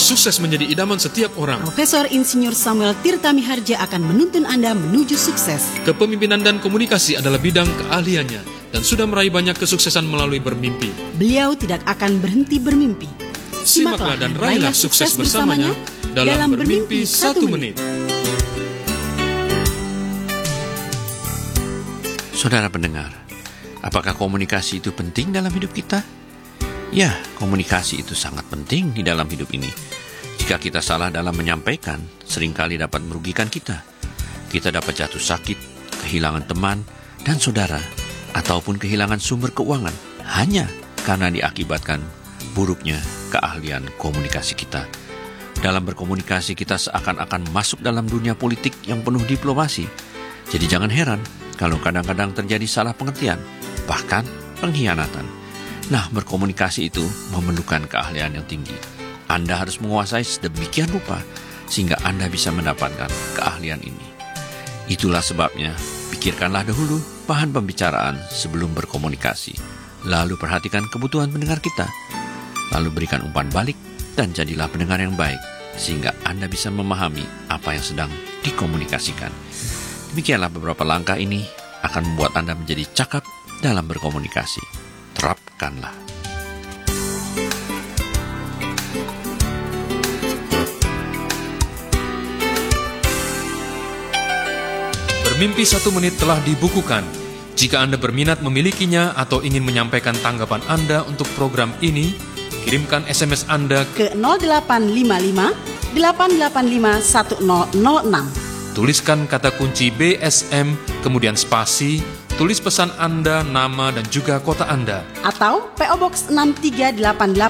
sukses menjadi idaman setiap orang. Profesor Insinyur Samuel Tirta Miharja akan menuntun Anda menuju sukses. Kepemimpinan dan komunikasi adalah bidang keahliannya dan sudah meraih banyak kesuksesan melalui bermimpi. Beliau tidak akan berhenti bermimpi. Simaklah dan raihlah sukses bersamanya dalam Bermimpi 1 Menit. Saudara pendengar, apakah komunikasi itu penting dalam hidup kita? Ya, komunikasi itu sangat penting di dalam hidup ini. Jika kita salah dalam menyampaikan, seringkali dapat merugikan kita. Kita dapat jatuh sakit, kehilangan teman dan saudara, ataupun kehilangan sumber keuangan hanya karena diakibatkan buruknya keahlian komunikasi kita. Dalam berkomunikasi kita seakan-akan masuk dalam dunia politik yang penuh diplomasi. Jadi jangan heran kalau kadang-kadang terjadi salah pengertian, bahkan pengkhianatan. Nah, berkomunikasi itu memerlukan keahlian yang tinggi. Anda harus menguasai sedemikian rupa sehingga Anda bisa mendapatkan keahlian ini. Itulah sebabnya, pikirkanlah dahulu bahan pembicaraan sebelum berkomunikasi. Lalu perhatikan kebutuhan pendengar kita. Lalu berikan umpan balik dan jadilah pendengar yang baik sehingga Anda bisa memahami apa yang sedang dikomunikasikan. Demikianlah beberapa langkah ini akan membuat Anda menjadi cakap dalam berkomunikasi. Terapkanlah. Bermimpi 1 Menit telah dibukukan. Jika Anda berminat memilikinya atau ingin menyampaikan tanggapan Anda untuk program ini, kirimkan SMS Anda ke 0855 885 1006. Tuliskan kata kunci BSM, kemudian spasi, tulis pesan Anda, nama dan juga kota Anda. Atau PO Box 6388